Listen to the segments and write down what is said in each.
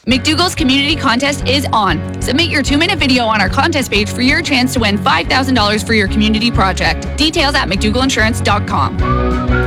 McDougall's community contest is on. Submit your 2-minute video on our contest page for your chance to win $5,000 for your community project. Details at McDougallInsurance.com.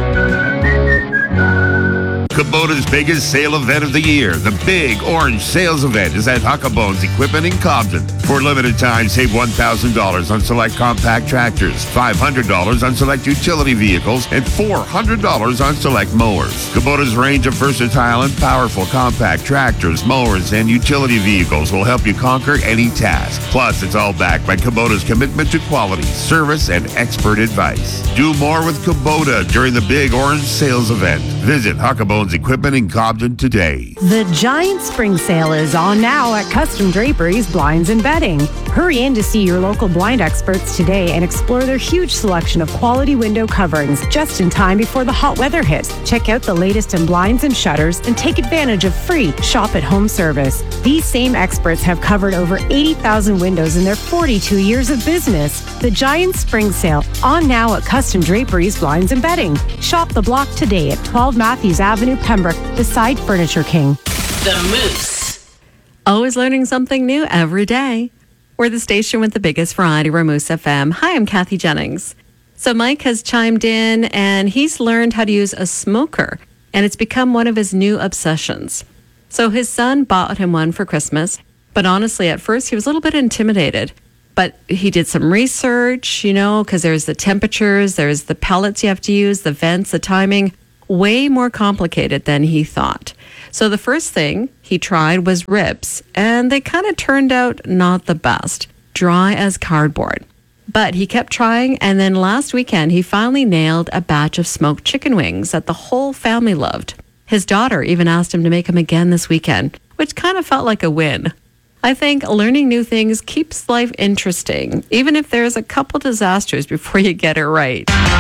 Kubota's biggest sale event of the year, the Big Orange Sales Event, is at Huckabones Equipment in Cobden. For a limited time, save $1,000 on select compact tractors, $500 on select utility vehicles, and $400 on select mowers. Kubota's range of versatile and powerful compact tractors, mowers, and utility vehicles will help you conquer any task. Plus, it's all backed by Kubota's commitment to quality, service, and expert advice. Do more with Kubota during the Big Orange Sales Event. Visit Huckabones Equipment in Cobden today. The giant spring sale is on now at Custom Draperies Blinds and Bedding. Hurry in to see your local blind experts today and explore their huge selection of quality window coverings just in time before the hot weather hits. Check out the latest in blinds and shutters and take advantage of free shop-at-home service. These same experts have covered over 80,000 windows in their 42 years of business. The giant spring sale on now at Custom Draperies Blinds and Bedding. Shop the block today at 12 Matthews Avenue, Pembroke, beside Furniture King. The Moose. Always learning something new every day. We're the station with the biggest variety, Moose FM. Hi, I'm Kathy Jennings. So Mike has chimed in and he's learned how to use a smoker, and it's become one of his new obsessions. So his son bought him one for Christmas, but honestly, at first he was a little bit intimidated. But he did some research, because there's the temperatures, there's the pellets you have to use, the vents, the timing. Way more complicated than he thought. So the first thing he tried was ribs, and they kind of turned out not the best, dry as cardboard. But he kept trying, and then last weekend he finally nailed a batch of smoked chicken wings that the whole family loved. His daughter even asked him to make them again this weekend, which kind of felt like a win. I think learning new things keeps life interesting, even if there's a couple disasters before you get it right.